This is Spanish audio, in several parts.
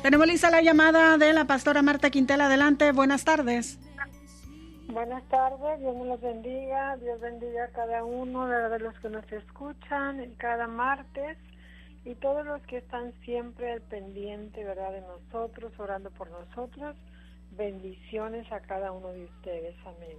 Tenemos lista la llamada de la pastora Marta Quintel. Adelante, buenas tardes. Buenas tardes, Dios me los bendiga, Dios bendiga a cada uno de los que nos escuchan en cada martes y todos los que están siempre al pendiente, ¿verdad?, de nosotros, orando por nosotros. Bendiciones a cada uno de ustedes, amén.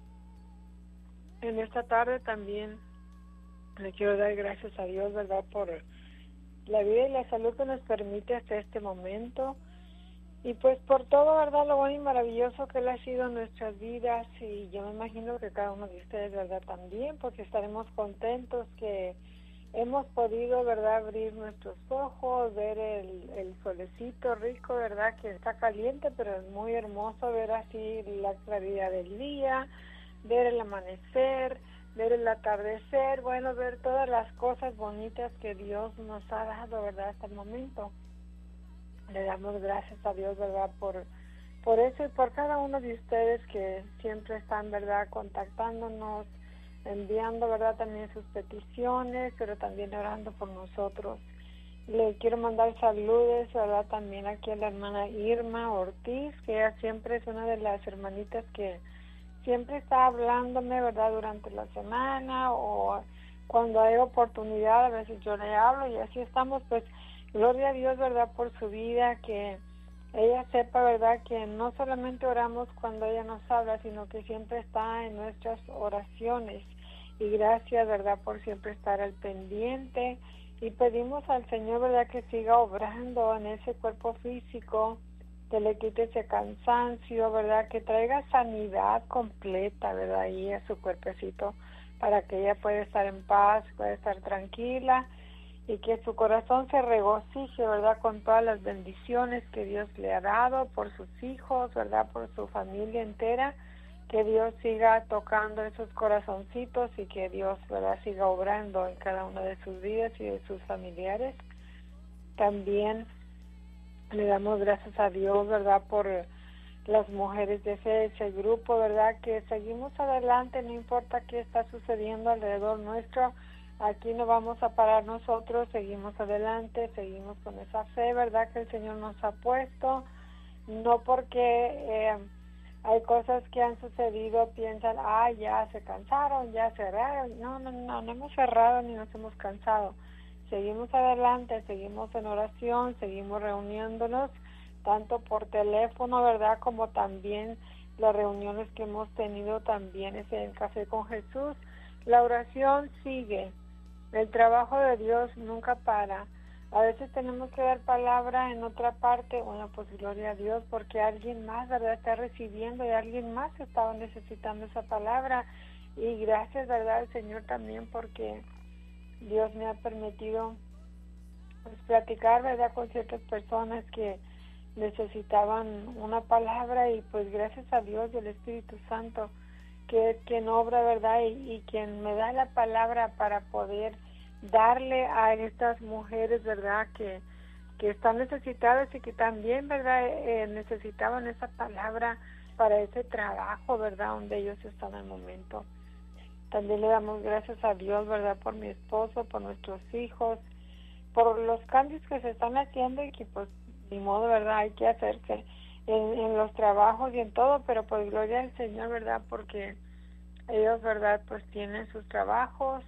En esta tarde también le quiero dar gracias a Dios, ¿verdad?, por la vida y la salud que nos permite hasta este momento. Y pues por todo, ¿verdad?, lo bueno y maravilloso que Él ha sido en nuestras vidas, y yo me imagino que cada uno de ustedes, ¿verdad?, también, porque estaremos contentos que hemos podido, ¿verdad?, abrir nuestros ojos, ver el solecito rico, ¿verdad?, que está caliente, pero es muy hermoso ver así la claridad del día, ver el amanecer, ver el atardecer, bueno, ver todas las cosas bonitas que Dios nos ha dado, ¿verdad?, hasta el momento. Le damos gracias a Dios, ¿verdad?, por eso y por cada uno de ustedes que siempre están, ¿verdad?, contactándonos, enviando, ¿verdad?, también sus peticiones, pero también orando por nosotros. Le quiero mandar saludos, ¿verdad?, también aquí a la hermana Irma Ortiz, que ella siempre es una de las hermanitas que siempre está hablándome, ¿verdad?, durante la semana o cuando hay oportunidad, a veces yo le hablo y así estamos, pues. Gloria a Dios, ¿verdad?, por su vida, que ella sepa, ¿verdad?, que no solamente oramos cuando ella nos habla, sino que siempre está en nuestras oraciones. Y gracias, ¿verdad?, por siempre estar al pendiente. Y pedimos al Señor, ¿verdad?, que siga obrando en ese cuerpo físico, que le quite ese cansancio, ¿verdad?, que traiga sanidad completa, ¿verdad?, ahí a su cuerpecito, para que ella pueda estar en paz, pueda estar tranquila, y que su corazón se regocije, ¿verdad?, con todas las bendiciones que Dios le ha dado por sus hijos, ¿verdad?, por su familia entera, que Dios siga tocando esos corazoncitos y que Dios, ¿verdad?, siga obrando en cada una de sus vidas y de sus familiares. También le damos gracias a Dios, ¿verdad?, por las mujeres de ese grupo, ¿verdad?, que seguimos adelante, no importa qué está sucediendo alrededor nuestro. Aquí no vamos a parar nosotros, seguimos adelante, seguimos con esa fe, ¿verdad?, que el Señor nos ha puesto. No porque hay cosas que han sucedido, piensan, ya se cansaron, ya cerraron. No hemos cerrado ni nos hemos cansado. Seguimos adelante, seguimos en oración, seguimos reuniéndonos, tanto por teléfono, ¿verdad?, como también las reuniones que hemos tenido también es en Café con Jesús. La oración sigue. El trabajo de Dios nunca para. A veces tenemos que dar palabra en otra parte, bueno, pues gloria a Dios, porque alguien más, ¿verdad?, está recibiendo y alguien más estaba necesitando esa palabra. Y gracias, ¿verdad?, al Señor también, porque Dios me ha permitido, pues, platicar, ¿verdad?, con ciertas personas que necesitaban una palabra, y pues gracias a Dios y al Espíritu Santo, que es quien obra, ¿verdad?, y quien me da la palabra para poder darle a estas mujeres, ¿verdad?, que están necesitadas y que también, ¿verdad?, necesitaban esa palabra para ese trabajo, ¿verdad?, donde ellos están al momento. También le damos gracias a Dios, ¿verdad?, por mi esposo, por nuestros hijos, por los cambios que se están haciendo y que pues ni modo, ¿verdad?, hay que hacerse en los trabajos y en todo, pero pues gloria al Señor, ¿verdad?, porque ellos, ¿verdad?, pues tienen sus trabajos,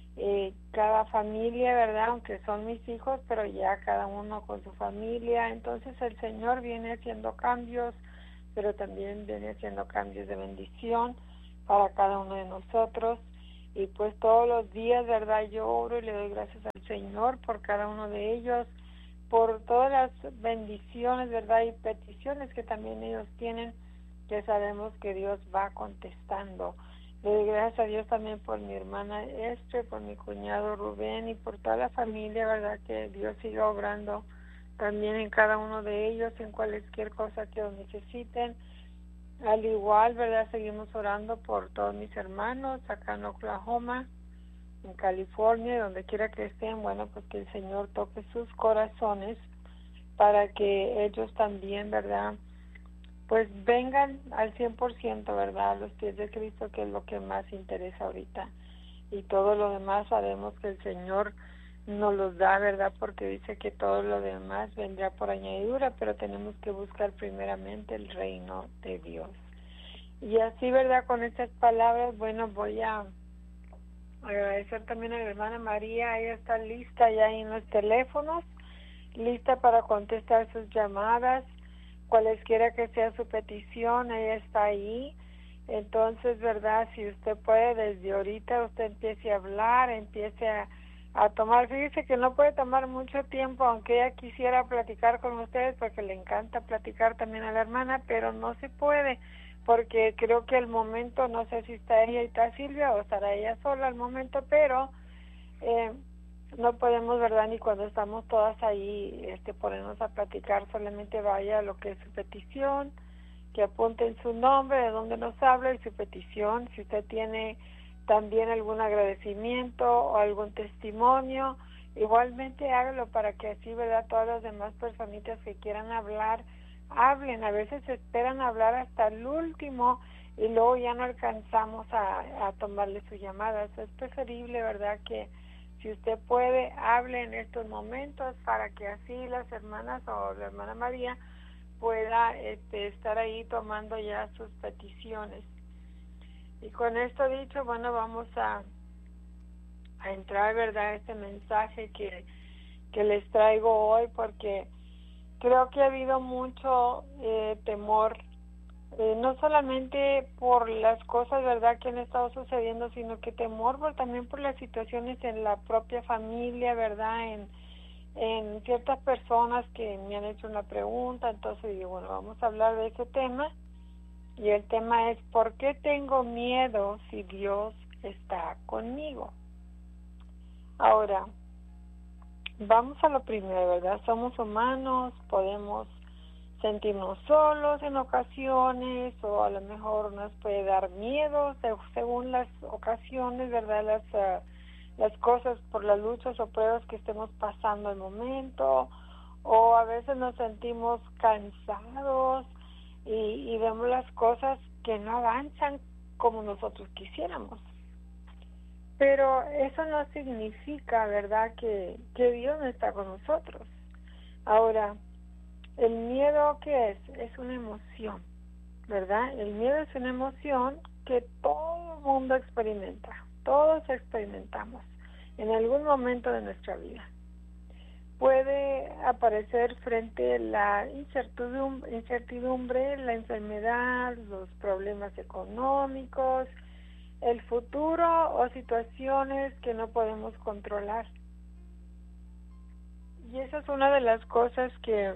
cada familia, ¿verdad?, aunque son mis hijos, pero ya cada uno con su familia. Entonces el Señor viene haciendo cambios, pero también viene haciendo cambios de bendición para cada uno de nosotros. Y pues todos los días, ¿verdad?, yo oro y le doy gracias al Señor por cada uno de ellos, por todas las bendiciones, ¿verdad?, y peticiones que también ellos tienen, que sabemos que Dios va contestando. Le doy gracias a Dios también por mi hermana Esther, por mi cuñado Rubén y por toda la familia, ¿verdad?, que Dios siga obrando también en cada uno de ellos, en cualquier cosa que lo necesiten. Al igual, ¿verdad?, seguimos orando por todos mis hermanos acá en Oklahoma, en California, donde quiera que estén. Bueno, pues que el Señor toque sus corazones para que ellos también, ¿verdad?, pues vengan al 100%, ¿verdad?, a los pies de Cristo, que es lo que más interesa ahorita. Y todo lo demás sabemos que el Señor nos los da, ¿verdad? Porque dice que todo lo demás vendrá por añadidura, pero tenemos que buscar primeramente el reino de Dios. Y así, ¿verdad? Con estas palabras, bueno, voy a agradecer también a la hermana María. Ella está lista ya en los teléfonos, lista para contestar sus llamadas, cualesquiera que sea su petición, ella está ahí. Entonces, ¿verdad? Si usted puede, desde ahorita usted empiece a hablar, empiece a tomar. Fíjese que no puede tomar mucho tiempo, aunque ella quisiera platicar con ustedes, porque le encanta platicar también a la hermana, pero no se puede, porque creo que al momento, no sé si está ella y está Silvia, o estará ella sola al momento, pero no podemos, ¿verdad? Ni cuando estamos todas ahí, ponernos a platicar. Solamente vaya a lo que es su petición, que apunten su nombre, de dónde nos habla y su petición. Si usted tiene también algún agradecimiento o algún testimonio, igualmente hágalo para que así, ¿verdad?, todas las demás personitas que quieran hablar, hablen. A veces esperan hablar hasta el último y luego ya no alcanzamos a tomarle su llamada. Eso es preferible, ¿verdad?, que si usted puede, hable en estos momentos para que así las hermanas o la hermana María pueda estar ahí tomando ya sus peticiones. Y con esto dicho, bueno, vamos a entrar, ¿verdad?, a este mensaje que les traigo hoy, porque creo que ha habido mucho temor, no solamente por las cosas, ¿verdad?, que han estado sucediendo, sino que temor también por las situaciones en la propia familia, ¿verdad?, en ciertas personas que me han hecho una pregunta. Entonces digo, bueno, vamos a hablar de ese tema, y el tema es: ¿por qué tengo miedo si Dios está conmigo? Ahora, vamos a lo primero, ¿verdad? Somos humanos, podemos sentirnos solos en ocasiones, o a lo mejor nos puede dar miedo según las ocasiones, ¿verdad?, las cosas, por las luchas o pruebas que estemos pasando al momento, o a veces nos sentimos cansados y vemos las cosas que no avanzan como nosotros quisiéramos. Pero eso no significa, ¿verdad?, que Dios no está con nosotros. Ahora, el miedo, ¿qué es? Es una emoción, ¿verdad? El miedo es una emoción que todo el mundo experimenta. Todos experimentamos en algún momento de nuestra vida. Puede aparecer frente a la incertidumbre, la enfermedad, los problemas económicos, el futuro o situaciones que no podemos controlar. Y esa es una de las cosas que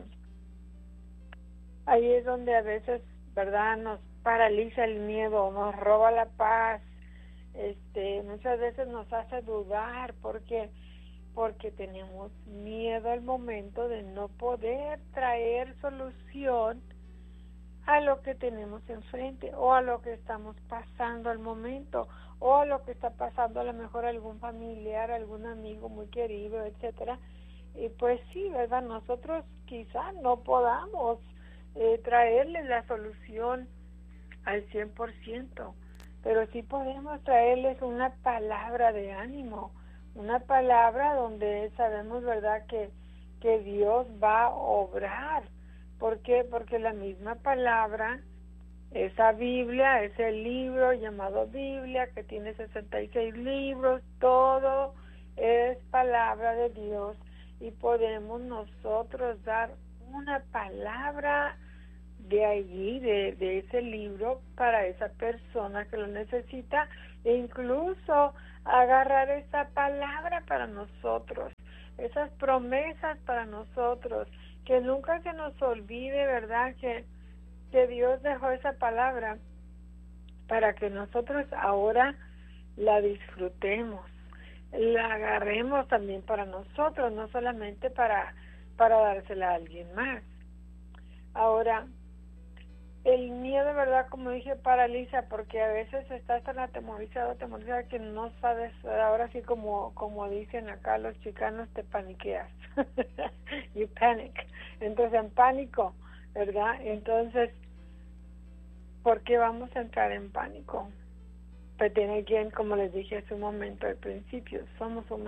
ahí es donde a veces, ¿verdad?, nos paraliza el miedo, nos roba la paz. Muchas veces nos hace dudar porque tenemos miedo al momento de no poder traer solución a lo que tenemos enfrente, o a lo que estamos pasando al momento, o a lo que está pasando a lo mejor algún familiar, algún amigo muy querido, etcétera. Y pues sí, ¿verdad?, nosotros quizá no podamos traerle la solución al 100%, pero sí podemos traerles una palabra de ánimo, una palabra donde sabemos, ¿verdad?, que Dios va a obrar. ¿Por qué? Porque la misma palabra, esa Biblia, ese libro llamado Biblia, que tiene 66 libros, todo es palabra de Dios, y podemos nosotros dar una palabra de allí, de ese libro, para esa persona que lo necesita, e incluso agarrar esa palabra para nosotros, esas promesas para nosotros, que nunca se nos olvide, ¿verdad?, que Dios dejó esa palabra para que nosotros ahora la disfrutemos, la agarremos también para nosotros, no solamente para dársela a alguien más. Ahora, el miedo, ¿verdad?, como dije, paraliza, porque a veces estás tan atemorizada que no sabes, ahora sí como dicen acá los chicanos, te paniqueas. You panic. Entonces, en pánico, ¿verdad? Entonces, ¿por qué vamos a entrar en pánico? Pues tiene quien, como les dije hace un momento al principio, somos humanos,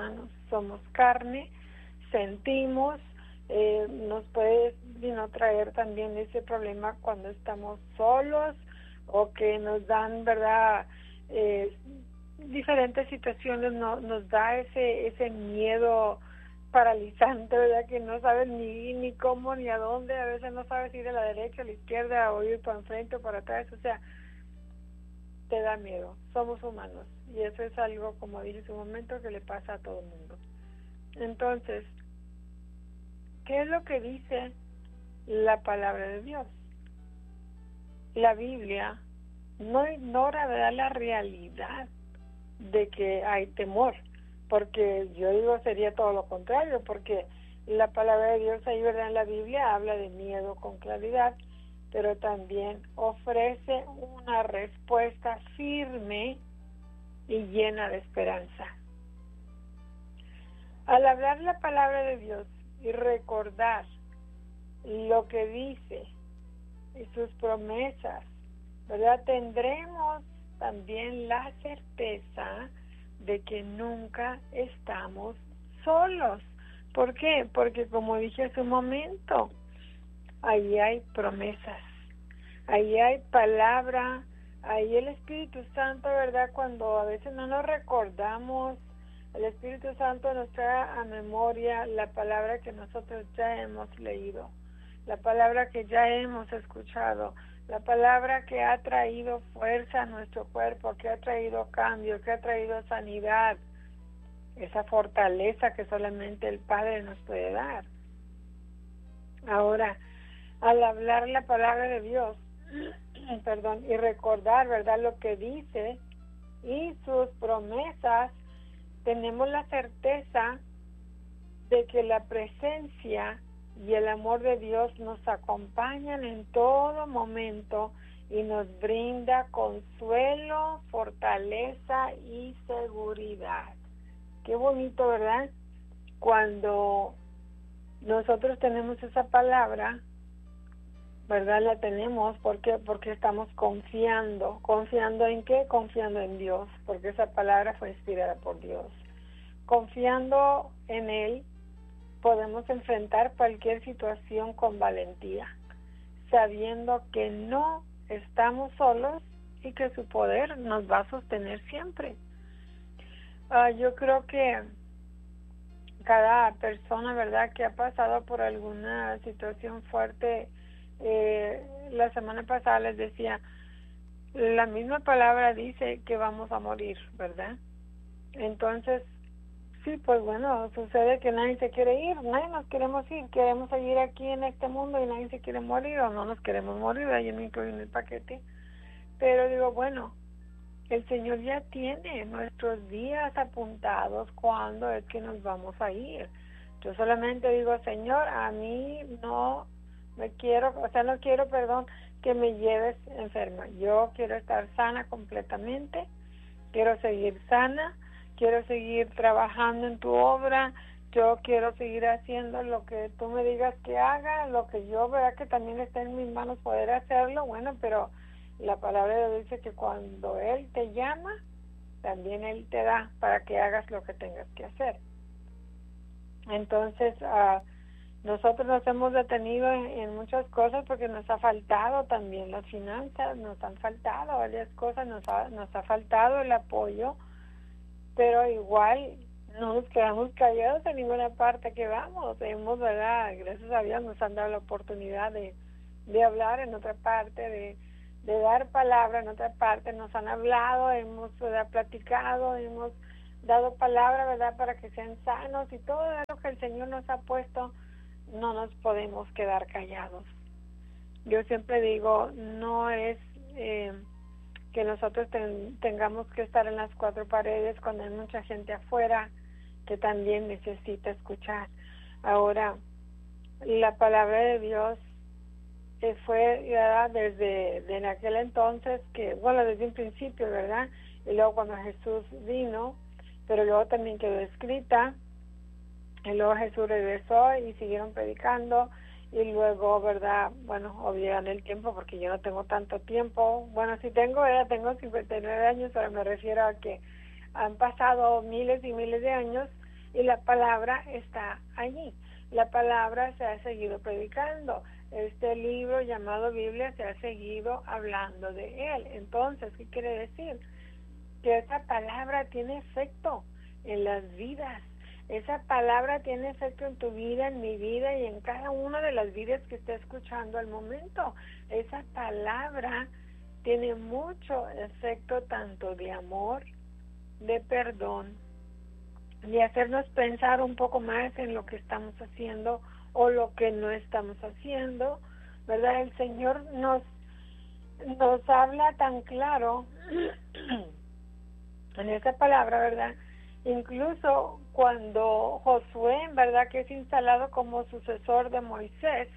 somos carne, sentimos, nos puede traer también ese problema cuando estamos solos o que nos dan, ¿verdad?, diferentes situaciones, nos da ese miedo paralizante, ¿verdad?, que no sabes ni cómo ni a dónde, a veces no sabes ir a la derecha, a la izquierda, o ir para enfrente o para atrás, o sea, te da miedo. Somos humanos y eso es algo, como dije hace un momento, que le pasa a todo el mundo. Entonces, ¿qué es lo que dice la palabra de Dios? La Biblia no ignora, ¿verdad?, la realidad de que hay temor, porque yo digo sería todo lo contrario, porque la palabra de Dios ahí, ¿verdad?, en la Biblia habla de miedo con claridad, pero también ofrece una respuesta firme y llena de esperanza. Al hablar la palabra de Dios y recordar lo que dice y sus promesas, ¿verdad?, tendremos también la certeza de que nunca estamos solos. ¿Por qué? Porque, como dije hace un momento, ahí hay promesas, ahí hay palabra, ahí el Espíritu Santo, ¿verdad?, cuando a veces no nos recordamos, el Espíritu Santo nos trae a memoria la palabra que nosotros ya hemos leído, la palabra que ya hemos escuchado, la palabra que ha traído fuerza a nuestro cuerpo, que ha traído cambio, que ha traído sanidad, esa fortaleza que solamente el Padre nos puede dar. Ahora, al hablar la palabra de Dios, y recordar, ¿verdad?, lo que dice y sus promesas, tenemos la certeza de que la presencia y el amor de Dios nos acompañan en todo momento y nos brinda consuelo, fortaleza y seguridad. Qué bonito, ¿verdad?, cuando nosotros tenemos esa palabra, ¿verdad? La tenemos porque estamos confiando. ¿Confiando en qué? Confiando en Dios, porque esa palabra fue inspirada por Dios. Confiando en Él, podemos enfrentar cualquier situación con valentía, sabiendo que no estamos solos y que su poder nos va a sostener siempre. Yo creo que cada persona, ¿verdad?, que ha pasado por alguna situación fuerte, la semana pasada les decía, la misma palabra dice que vamos a morir, ¿verdad? Entonces, sí, pues bueno, sucede que nadie se quiere ir, nadie nos queremos ir, queremos seguir aquí en este mundo y nadie se quiere morir, o no nos queremos morir, ahí me incluyo en el paquete. Pero digo, bueno, el Señor ya tiene nuestros días apuntados cuándo es que nos vamos a ir. Yo solamente digo, Señor, a mí no quiero que me lleves enferma. Yo quiero estar sana completamente, quiero seguir sana, quiero seguir trabajando en tu obra, yo quiero seguir haciendo lo que tú me digas que haga, lo que yo vea que también está en mis manos poder hacerlo, bueno, pero la palabra de Dios dice que cuando Él te llama, también Él te da para que hagas lo que tengas que hacer. Entonces, nosotros nos hemos detenido en muchas cosas porque nos ha faltado también las finanzas, nos han faltado varias cosas, nos ha faltado el apoyo, pero igual no nos quedamos callados en ninguna parte que vamos. Hemos, ¿verdad?, gracias a Dios nos han dado la oportunidad de hablar en otra parte, de dar palabra en otra parte, nos han hablado, hemos, ¿verdad?, platicado, hemos dado palabra, ¿verdad?, para que sean sanos, y todo lo que el Señor nos ha puesto, no nos podemos quedar callados. Yo siempre digo, no es que nosotros tengamos que estar en las cuatro paredes cuando hay mucha gente afuera que también necesita escuchar. Ahora, la palabra de Dios fue dada desde en aquel entonces, que bueno, desde un principio, ¿verdad?, y luego cuando Jesús vino, pero luego también quedó escrita, y luego Jesús regresó y siguieron predicando, y luego, ¿verdad?, bueno, obligan el tiempo porque yo no tengo tanto tiempo, bueno, sí tengo 59 años, pero me refiero a que han pasado miles y miles de años, y la palabra está allí. La palabra se ha seguido predicando. Este libro llamado Biblia se ha seguido hablando de él. Entonces, ¿qué quiere decir? Que esa palabra tiene efecto en las vidas. Esa palabra tiene efecto en tu vida, en mi vida y en cada una de las vidas que esté escuchando al momento. Esa palabra tiene mucho efecto tanto de amor, de perdón, de hacernos pensar un poco más en lo que estamos haciendo o lo que no estamos haciendo, ¿verdad? El Señor nos habla tan claro en esa palabra, ¿verdad? Incluso cuando Josué, ¿verdad?, que es instalado como sucesor de Moisés,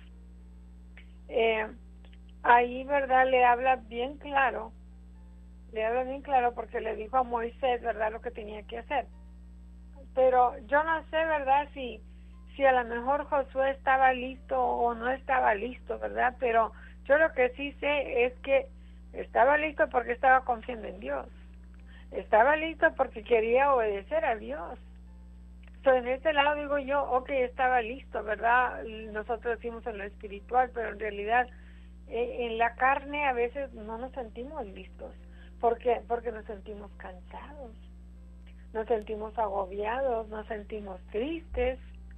ahí, ¿verdad?, le habla bien claro porque le dijo a Moisés, ¿verdad?, lo que tenía que hacer. Pero yo no sé, ¿verdad?, si a lo mejor Josué estaba listo o no estaba listo, ¿verdad? Pero yo lo que sí sé es que estaba listo porque estaba confiando en Dios. Estaba listo porque quería obedecer a Dios. En ese lado digo yo, estaba listo, ¿verdad? Nosotros decimos en lo espiritual, pero en realidad en la carne a veces no nos sentimos listos. ¿Por qué? Porque nos sentimos cansados, nos sentimos agobiados, nos sentimos tristes,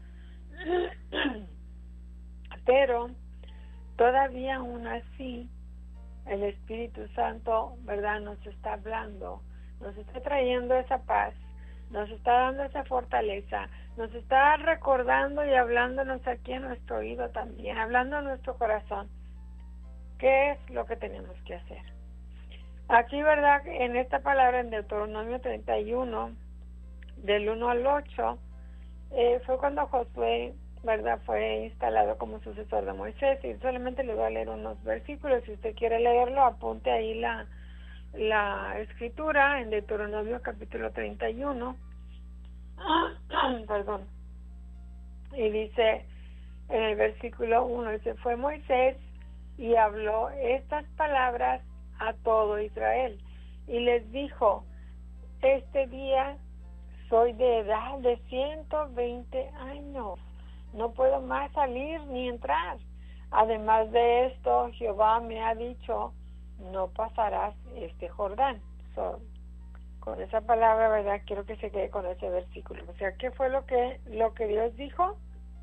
pero todavía aún así el Espíritu Santo, ¿verdad?, nos está hablando, nos está trayendo esa paz, nos está dando esa fortaleza, nos está recordando y hablándonos aquí en nuestro oído también, hablando en nuestro corazón, qué es lo que tenemos que hacer. Aquí, ¿verdad?, en esta palabra en Deuteronomio 31, del 1 al 8, fue cuando Josué, ¿verdad?, fue instalado como sucesor de Moisés, y solamente le voy a leer unos versículos. Si usted quiere leerlo, apunte ahí la escritura en Deuteronomio capítulo 31, perdón, y dice en el versículo 1, dice, fue Moisés y habló estas palabras a todo Israel, y les dijo, este día soy de edad de 120 años, no puedo más salir ni entrar. Además de esto, Jehová me ha dicho, no pasarás este Jordán. Con esa palabra, ¿verdad?, quiero que se quede con ese versículo. O sea, ¿qué fue lo que Dios dijo?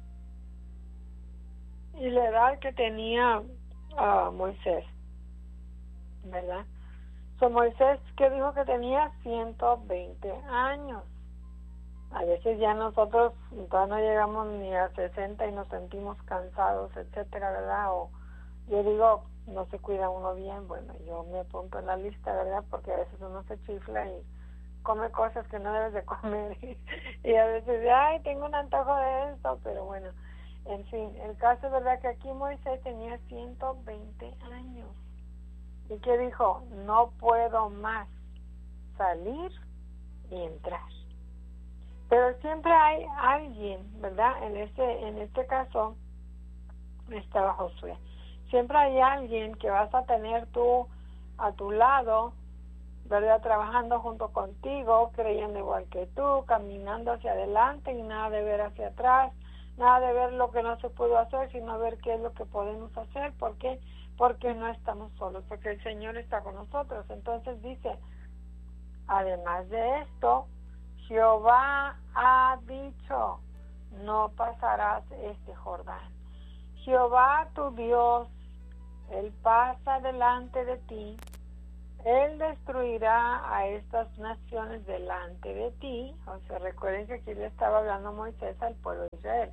Y la edad que tenía Moisés, ¿verdad? Moisés, ¿qué dijo que tenía? 120 años. A veces ya nosotros todavía no llegamos ni a 60 y nos sentimos cansados, etcétera, ¿verdad? O yo digo, no se cuida uno bien. Bueno, yo me apunto en la lista, ¿verdad? Porque a veces uno se chifla y come cosas que no debes de comer. Y a veces, ay, tengo un antojo de esto, pero bueno, en fin, el caso es, ¿verdad?, que aquí Moisés tenía 120 años. ¿Y qué dijo? No puedo más salir y entrar. Pero siempre hay alguien, ¿verdad? En este caso estaba Josué. Siempre hay alguien que vas a tener tú a tu lado, ¿verdad?, trabajando junto contigo, creyendo igual que tú, caminando hacia adelante y nada de ver hacia atrás, nada de ver lo que no se pudo hacer, sino ver qué es lo que podemos hacer. ¿Por qué? Porque no estamos solos, porque el Señor está con nosotros. Entonces dice, además de esto, Jehová ha dicho, no pasarás este Jordán. Jehová tu Dios, Él pasa delante de ti, Él destruirá a estas naciones delante de ti. O sea, recuerden que aquí le estaba hablando Moisés al pueblo de Israel.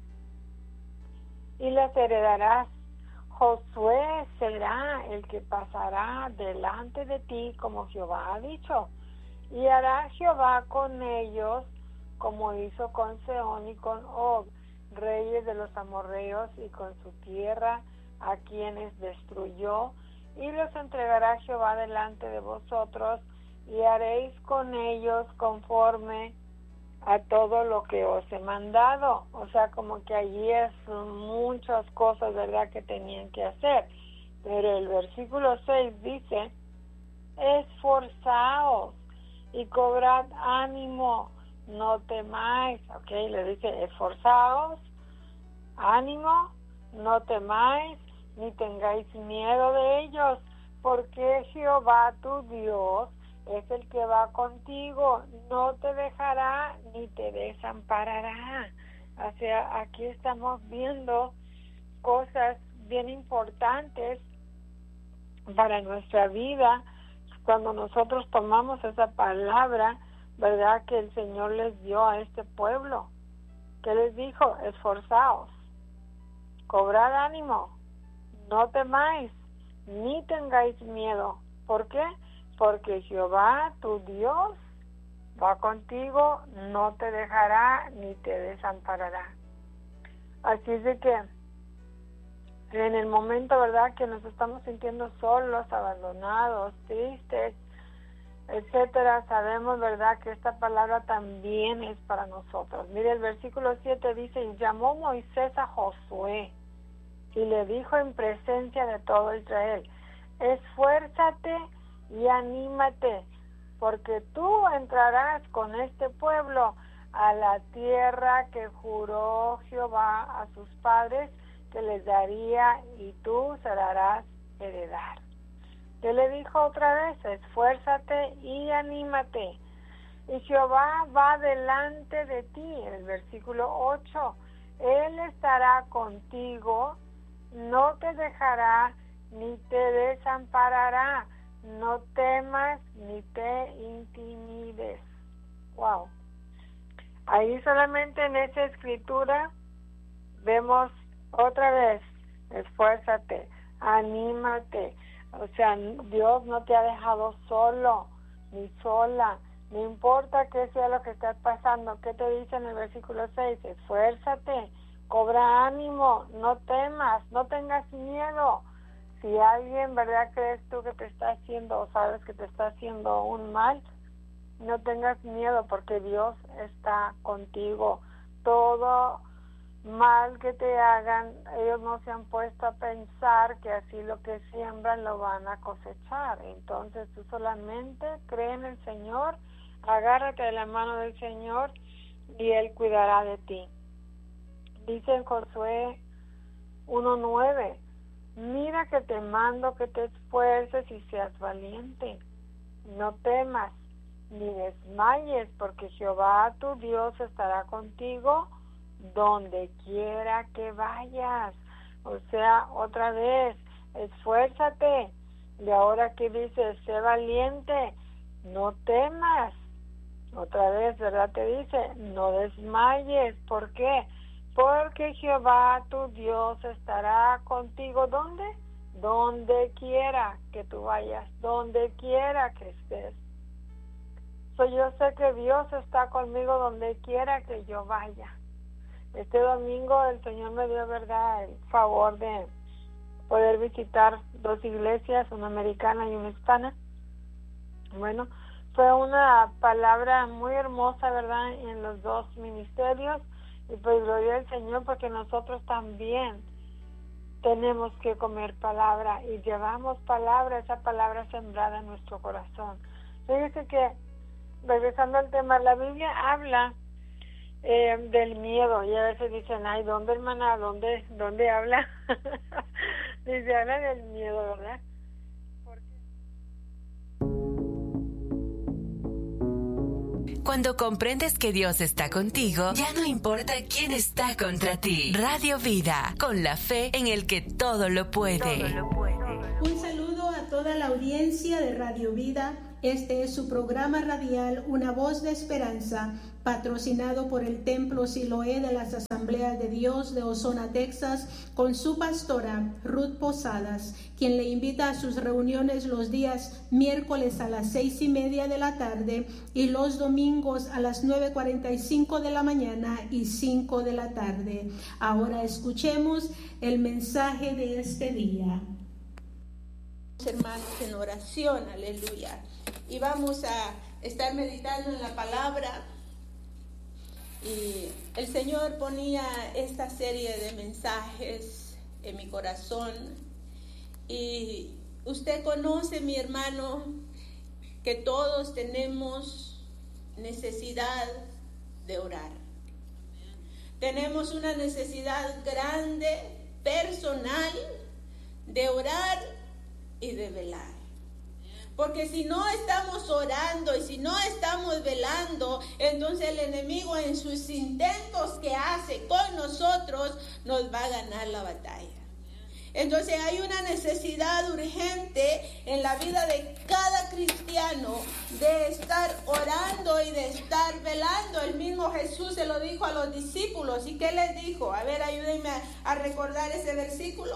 Y las heredarás. Josué será el que pasará delante de ti, como Jehová ha dicho. Y hará Jehová con ellos como hizo con Sehón y con Og, reyes de los amorreos, y con su tierra, a quienes destruyó, y los entregará Jehová delante de vosotros, y haréis con ellos conforme a todo lo que os he mandado. O sea, como que allí es muchas cosas, ¿verdad?, que tenían que hacer. Pero el versículo 6 dice, esforzaos y cobrad ánimo, no temáis, ok, le dice, esforzaos, ánimo, no temáis, ni tengáis miedo de ellos, porque Jehová tu Dios es el que va contigo, no te dejará ni te desamparará. O sea, aquí estamos viendo cosas bien importantes para nuestra vida cuando nosotros tomamos esa palabra, ¿verdad?, que el Señor les dio a este pueblo. ¿Qué les dijo? Esforzaos, cobrad ánimo, no temáis, ni tengáis miedo. ¿Por qué? Porque Jehová, tu Dios, va contigo, no te dejará ni te desamparará. Así es de que en el momento, ¿verdad?, que nos estamos sintiendo solos, abandonados, tristes, etcétera, sabemos, ¿verdad?, que esta palabra también es para nosotros. Mire, el versículo 7 dice, y llamó Moisés a Josué y le dijo en presencia de todo Israel, esfuérzate y anímate, porque tú entrarás con este pueblo a la tierra que juró Jehová a sus padres que les daría, y tú se la harás heredar. Él le dijo otra vez, esfuérzate y anímate, y Jehová va delante de ti. En el versículo 8, Él estará contigo, no te dejará ni te desamparará, no temas ni te intimides. Wow. Ahí solamente en esa escritura vemos otra vez, esfuérzate, anímate. O sea, Dios no te ha dejado solo, ni sola. No importa qué sea lo que estás pasando. ¿Qué te dice en el versículo 6? Esfuérzate, cobra ánimo, no temas, no tengas miedo. Si alguien, ¿verdad?, crees tú que te está haciendo o sabes que te está haciendo un mal, no tengas miedo, porque Dios está contigo. Todo mal que te hagan, ellos no se han puesto a pensar que así lo que siembran lo van a cosechar. Entonces tú solamente cree en el Señor, agárrate de la mano del Señor y Él cuidará de ti. Dice en Josué 1:9, mira que te mando que te esfuerces y seas valiente, no temas ni desmayes, porque Jehová tu Dios estará contigo donde quiera que vayas. O sea, otra vez, esfuérzate. Y ahora que dice, sé valiente, no temas. Otra vez, ¿verdad?, te dice, no desmayes. ¿Por qué? Porque Jehová tu Dios estará contigo. ¿Dónde? Donde quiera que tú vayas, donde quiera que estés. Yo sé que Dios está conmigo donde quiera que yo vaya. Este domingo el Señor me dio, ¿verdad?, el favor de poder visitar 2 iglesias, una americana y una hispana. Bueno, fue una palabra muy hermosa, ¿verdad?, en los 2 ministerios. Y pues gloria al Señor, porque nosotros también tenemos que comer palabra y llevamos palabra, esa palabra sembrada en nuestro corazón. Fíjese que, regresando al tema, la Biblia habla del miedo, y a veces dicen, ay, ¿dónde, hermana? ¿Dónde habla? Dice, habla del miedo, ¿verdad? Cuando comprendes que Dios está contigo, ya no importa quién está contra ti. Radio Vida, con la fe en el que todo lo puede. Un saludo a toda la audiencia de Radio Vida. Este es su programa radial, Una Voz de Esperanza, patrocinado por el Templo Siloé de las Asambleas de Dios de Ozona, Texas, con su pastora Ruth Posadas, quien le invita a sus reuniones los días miércoles a las 6:30 de la tarde y los domingos a las 9:45 de la mañana y 5 de la tarde. Ahora escuchemos el mensaje de este día. Hermanos, en oración, aleluya. Y vamos a estar meditando en la palabra. Y el Señor ponía esta serie de mensajes en mi corazón. Y usted conoce, mi hermano, que todos tenemos necesidad de orar. Tenemos una necesidad grande, personal, de orar y de velar. Porque si no estamos orando y si no estamos velando, entonces el enemigo en sus intentos que hace con nosotros nos va a ganar la batalla. Entonces hay una necesidad urgente en la vida de cada cristiano de estar orando y de estar velando. El mismo Jesús se lo dijo a los discípulos. ¿Y qué les dijo? A ver, ayúdenme a recordar ese versículo.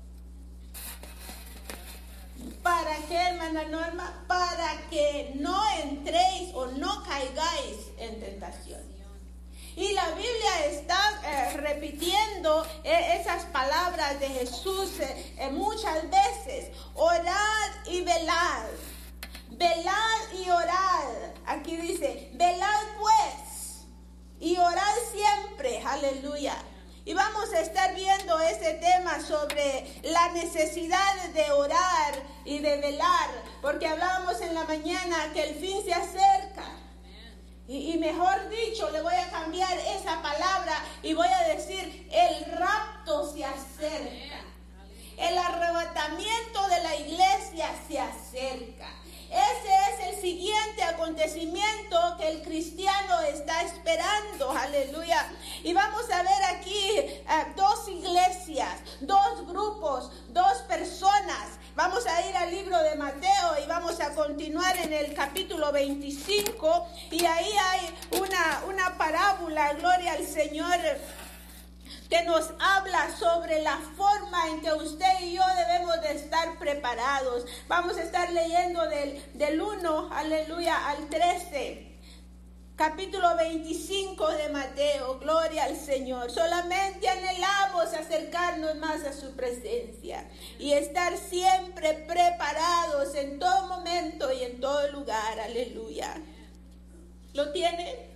¿Para qué, hermana Norma? Para que no entréis o no caigáis en tentación. Y la Biblia está repitiendo esas palabras de Jesús muchas veces. Orad y velad. Velad y orad. Aquí dice, velad pues y orad siempre. Aleluya. Y vamos a estar viendo este tema sobre la necesidad de orar y de velar, porque hablábamos en la mañana que el fin se acerca. Y mejor dicho, le voy a cambiar esa palabra y voy a decir, el rapto se acerca. El arrebatamiento de la iglesia se acerca. Ese es el siguiente acontecimiento que el cristiano está esperando. Aleluya. Y vamos a ver aquí dos iglesias, dos grupos, dos personas. Vamos a ir al libro de Mateo y vamos a continuar en el capítulo 25. Y ahí hay una parábola, gloria al Señor, que nos habla sobre la forma en que usted y yo debemos de estar preparados. Vamos a estar leyendo del 1, aleluya, al 13. Capítulo 25 de Mateo, gloria al Señor. Solamente anhelamos acercarnos más a su presencia y estar siempre preparados en todo momento y en todo lugar, aleluya. ¿Lo tienen?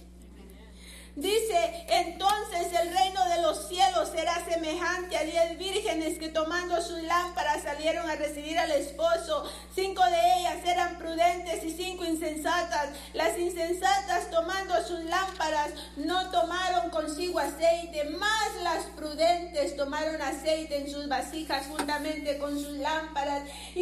Dice, entonces el reino de los cielos será semejante a 10 vírgenes que tomando sus lámparas salieron a recibir al esposo. 5 de ellas eran prudentes y 5 insensatas. Las insensatas tomando sus lámparas no tomaron consigo aceite, mas las prudentes tomaron aceite en sus vasijas juntamente con sus lámparas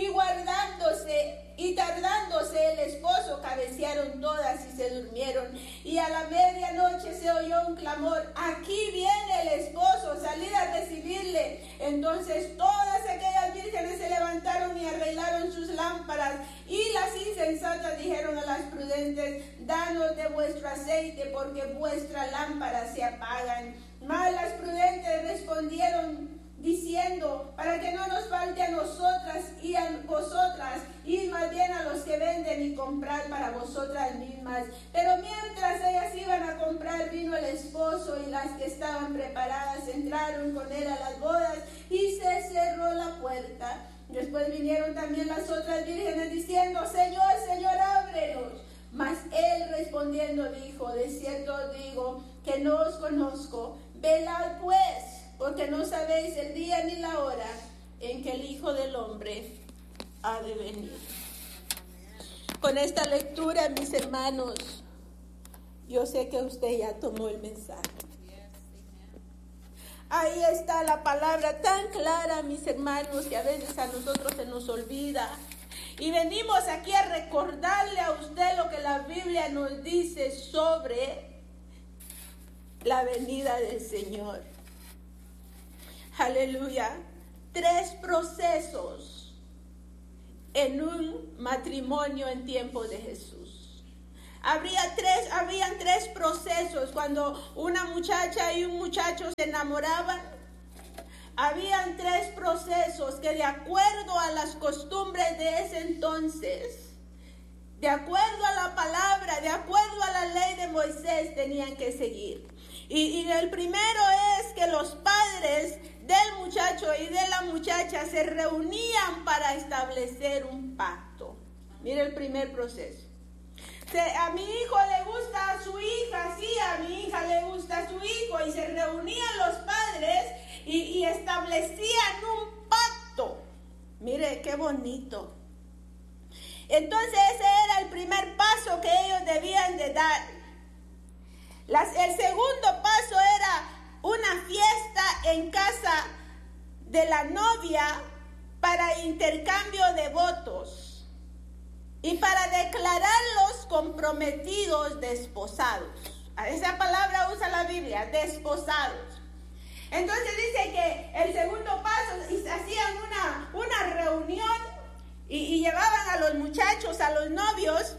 y tardándose el esposo, cabecearon todas y se durmieron. Y a la medianoche se oyó un clamor: aquí viene el esposo, salid a recibirle. Entonces todas aquellas vírgenes se levantaron y arreglaron sus lámparas. Y las insensatas dijeron a las prudentes: danos de vuestro aceite, porque vuestras lámparas se apagan. Mas las prudentes respondieron diciendo: para que no nos falte a nosotras y a vosotras, id más bien a los que venden y comprad para vosotras mismas. Pero mientras ellas iban a comprar, vino el esposo, y las que estaban preparadas entraron con él a las bodas, y se cerró la puerta. Después vinieron también las otras vírgenes diciendo: Señor, Señor, ábrenos. Mas él respondiendo dijo: de cierto os digo que no os conozco. Velad pues, porque no sabéis el día ni la hora en que el Hijo del Hombre ha de venir. Con esta lectura, mis hermanos, yo sé que usted ya tomó el mensaje. Ahí está la palabra tan clara, mis hermanos, que a veces a nosotros se nos olvida. Y venimos aquí a recordarle a usted lo que la Biblia nos dice sobre la venida del Señor. Aleluya. 3 procesos en un matrimonio en tiempo de Jesús. Habían 3 procesos cuando una muchacha y un muchacho se enamoraban. Habían 3 procesos que, de acuerdo a las costumbres de ese entonces, de acuerdo a la palabra, de acuerdo a la ley de Moisés, tenían que seguir. Y el primero es que los padres del muchacho y de la muchacha se reunían para establecer un pacto. Mire el primer proceso. A mi hijo le gusta a su hija, sí, a mi hija le gusta a su hijo, y se reunían los padres y establecían un pacto. Mire qué bonito. Entonces ese era el primer paso que ellos debían de dar. El segundo paso era una fiesta en casa de la novia para intercambio de votos y para declararlos comprometidos, desposados. Esa palabra usa la Biblia, desposados. Entonces dice que el segundo paso, hacían una reunión y llevaban a los muchachos, a los novios,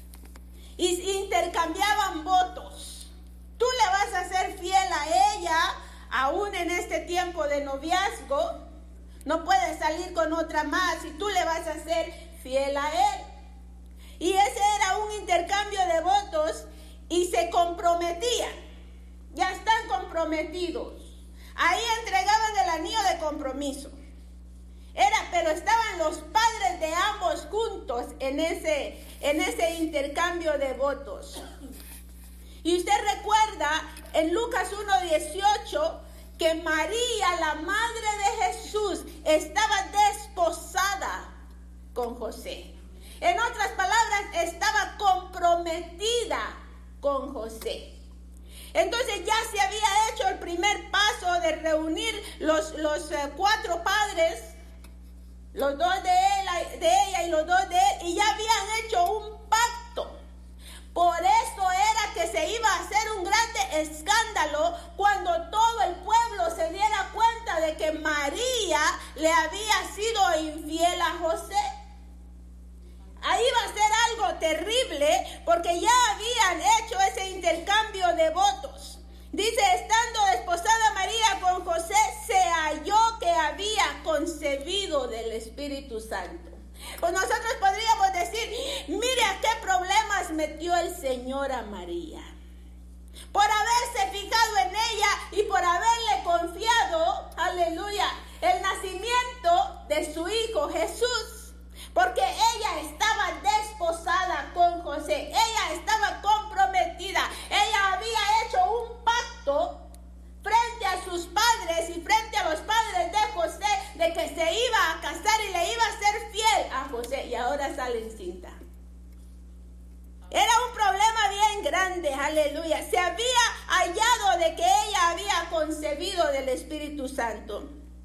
y intercambiaban votos. Tú le vas a ser fiel a ella, aún en este tiempo de noviazgo. No puedes salir con otra más y tú le vas a ser fiel a él. Y ese era un intercambio de votos y se comprometían. Ya están comprometidos. Ahí entregaban el anillo de compromiso. Pero estaban los padres de ambos juntos en ese intercambio de votos. Y usted recuerda en Lucas 1:18 que María, la madre de Jesús, estaba desposada con José. En otras palabras, estaba comprometida con José. Entonces ya se había hecho el primer paso de reunir los 4 padres, los 2 de ella y los 2 de él, y ya habían hecho un pacto. Por eso era que se iba a hacer un grande escándalo cuando todo el pueblo se diera cuenta de que María le había sido infiel a José. Ahí va a ser algo terrible porque ya habían hecho ese intercambio de votos. Dice, estando desposada María con José, se halló que había concebido del Espíritu Santo. Pues nosotros podríamos decir, mire a qué problemas metió el Señor a María. Por haberse fijado en ella y por haberle confiado, aleluya, el nacimiento de su Hijo Jesús. Porque ella estaba desposada con José, ella estaba comprometida, ella había hecho un pacto frente a sus padres y frente a los padres de José de que se iba a casar y le iba a ser fiel a José, y ahora sale encinta. Era un problema bien grande, aleluya. Se había hallado de que ella había concebido del Espíritu Santo.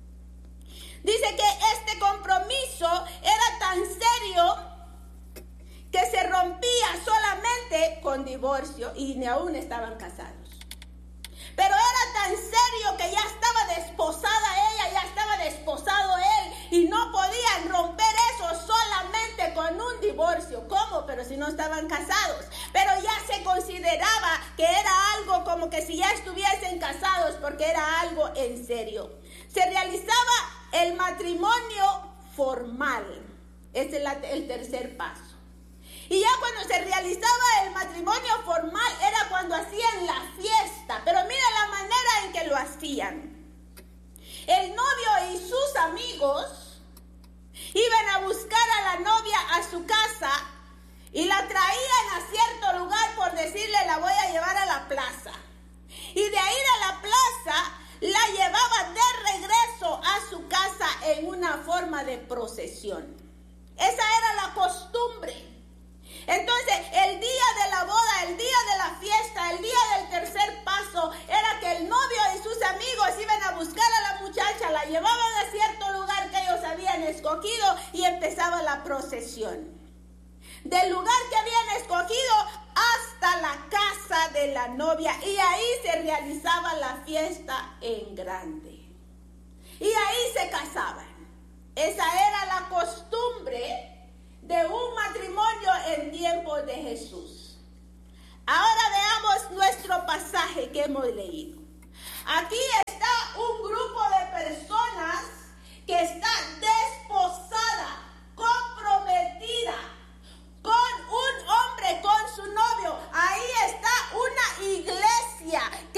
Dice que este compromiso era tan serio que se rompía solamente con divorcio y ni aún estaban casados. Pero era tan serio que ya estaba desposada ella, ya estaba desposado él y no podían romper eso solamente con un divorcio. ¿Cómo? Pero si no estaban casados. Pero ya se consideraba que era algo como que si ya estuviesen casados porque era algo en serio. Se realizaba el matrimonio formal. Ese es el tercer paso. Y ya cuando se realizaba el matrimonio formal era cuando hacían la fiesta. Pero mira la manera en que lo hacían. El novio y sus amigos iban a buscar a la novia a su casa y la traían a cierto lugar, por decirle, la voy a llevar a la plaza. Y de ahí a la plaza la llevaba de regreso a su casa en una forma de procesión. Esa era la costumbre. Entonces, el día de la boda, el día de la fiesta, el día del tercer paso, era que el novio y sus amigos iban a buscar a la muchacha, la llevaban a cierto lugar que ellos habían escogido y empezaba la procesión. Del lugar que habían escogido hasta la casa de la novia, y ahí se realizaba la fiesta en grande. Y ahí se casaban. Esa era la costumbre de un matrimonio en tiempos de Jesús. Ahora veamos nuestro pasaje que hemos leído. Aquí